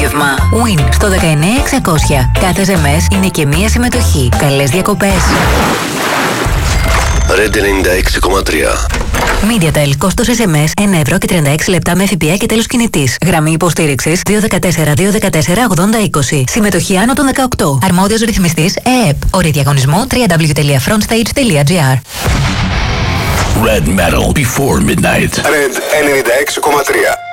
γεύμα. Win στο 19600. Κάθε SMS είναι και μία συμμετοχή. Καλές διακοπές. Red 96,3. MediaTel, κόστος SMS 1 ευρώ και 36 λεπτά με ΦΠΑ και τέλος κινητής. Γραμμή υποστήριξης 214-214-8020. Συμμετοχή άνω των 18. Αρμόδιος ρυθμιστής ΕΕΠ. Όροι διαγωνισμού www.frontstage.gr. Red Metal Before Midnight. Red 96,3.